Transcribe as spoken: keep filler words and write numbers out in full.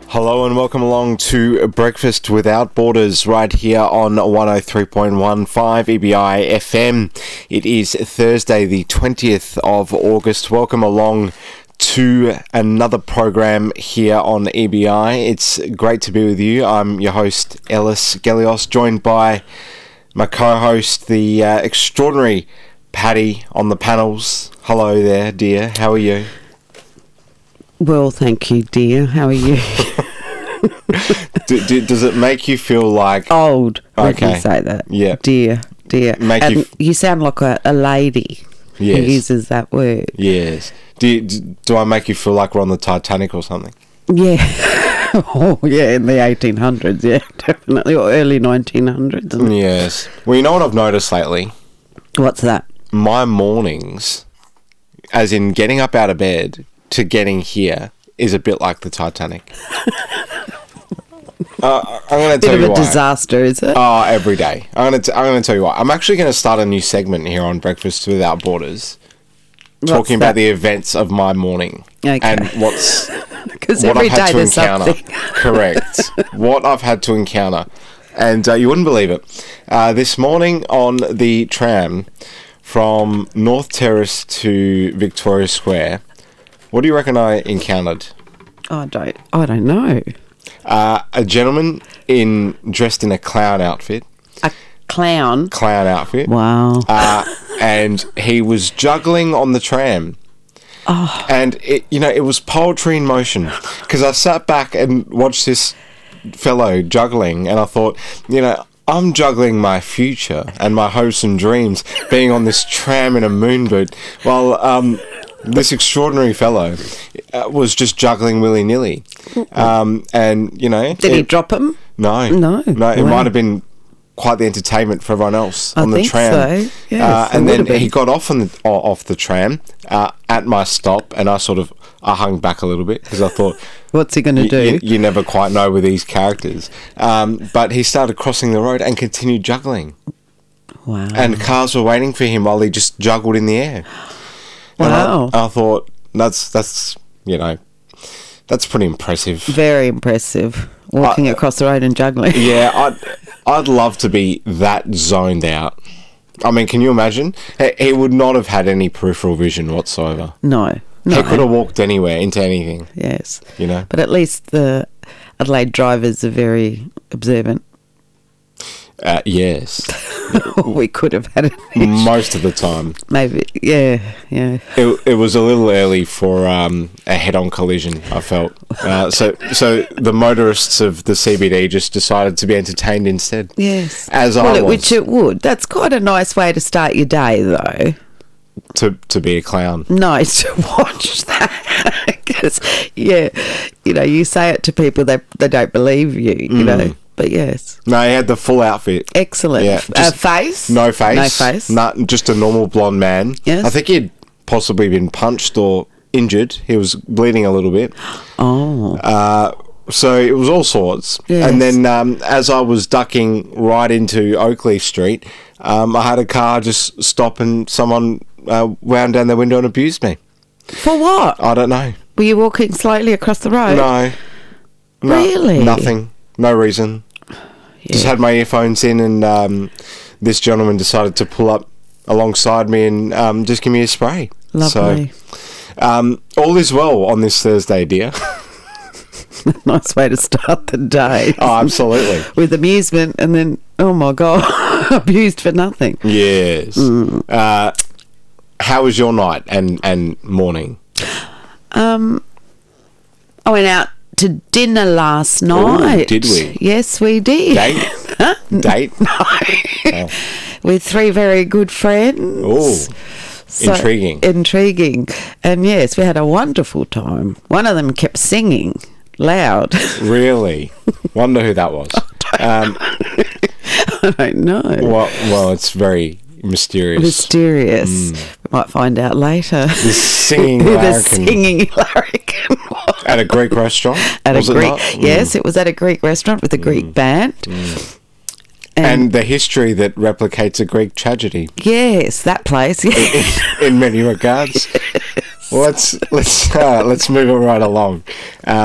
Hello and welcome along to Breakfast Without Borders right here on one oh three point one five E B I F M. It is Thursday the twentieth of August. Welcome along to another program here on E B I. It's great to be with you. I'm your host Ellis Gelios, joined by my co-host, the uh, extraordinary Paddy on the panels. Hello there, dear. How are you? Well, thank you, dear. How are you? do, do, does it make you feel like old when Okay. you say that? Yeah. Dear, dear. Make and you you, f- sound like a, a lady Yes. who uses that word. Yes. Do, you, do do I make you feel like we're on the Titanic or something? Yeah. Oh, yeah, in the eighteen hundreds, yeah, definitely. Or early nineteen hundreds. Yes. Well, you know what I've noticed lately? What's that? My mornings, as in getting up out of bed to getting here, is a bit like the Titanic. uh, I'm going to Bit tell of you a why. disaster, is it? Oh, every day. I'm going to I'm going to tell you why. I'm actually going to start a new segment here on Breakfast Without Borders, What's talking about that? the events of my morning Okay. and what's Because what every I've had day to there's encounter. something. Correct. What I've had to encounter. And uh, you wouldn't believe it. Uh, this morning on the tram from North Terrace to Victoria Square, what do you reckon I encountered? I don't, I don't know. Uh, a gentleman in dressed in a clown outfit. A clown. Clown outfit. Wow. Uh, and he was juggling on the tram. Oh. And, it, you know, it was poetry in motion. Because I sat back and watched this fellow juggling, and I thought, you know, I'm juggling my future and my hopes and dreams being on this tram in a moon boot while um, this extraordinary fellow uh, was just juggling willy-nilly. Um, and, you know... Did he it- drop him? No. No. No, it Wow. might have been quite the entertainment for everyone else I on the think tram. so. Yes, uh, it and would then have been. he got off on the o- off the tram uh, at my stop, and I sort of I hung back a little bit because I thought, What's he going to y- do? You, you never quite know with these characters. Um, but he started crossing the road and continued juggling, Wow. and cars were waiting for him while he just juggled in the air. And Wow. I, I thought that's that's you know that's pretty impressive. Very impressive. Walking Uh, across the road and juggling. Yeah, I'd, I'd love to be that zoned out. I mean, can you imagine? He, he would not have had any peripheral vision whatsoever. No. No. He could have walked anywhere, into anything, Yes. you know? But at least the Adelaide drivers are very observant. Uh, yes, We could have had it. most of the time. Maybe. Yeah. Yeah. It, it was a little early for um, a head-on collision, I felt. Uh, so so the motorists of the C B D just decided to be entertained instead. Yes. As well, I it- was, Which it would. That's quite a nice way to start your day, though. to, to be a clown. Nice to watch that. Because, yeah, you know, you say it to people, they, they don't believe you, you know. But yes. No, he had the full outfit. Excellent. Yeah, F- uh, just face? No face. No face. Not just a normal blonde man. Yes. I think he'd possibly been punched or injured. He was bleeding a little bit. Oh. Uh, so it was all sorts. Yes. And then um, as I was ducking right into Oakley Street, um, I had a car just stop and someone uh, wound down their window and abused me. For what? I don't know. Were you walking slowly across the road? No. No, Really? Nothing. No reason. Just Yeah. had my earphones in, and um, this gentleman decided to pull up alongside me and um, just give me a spray. Lovely. So, um, all is well on this Thursday, dear. Nice way to start the day. Oh, absolutely. With amusement, and then, oh my God, abused for nothing. Yes. Uh, how was your night and, and morning? Um, I went out to dinner last night. did we? Yes, we did. Date? Date? Oh. With three very good friends. Oh, intriguing. Intriguing. And yes, we had a wonderful time. One of them kept singing loud. Really? Wonder who that was. Um, I don't know. well, well, it's very mysterious. Mysterious. We might find out later. The singing Who the larrikin singing larrikin was. at a Greek restaurant? At was a it Greek, not? Mm. yes, it was at a Greek restaurant with a Greek band. And the history that replicates a Greek tragedy yes, that place. Yes. in many regards. Well, let's let's uh, let's move it right along. Uh,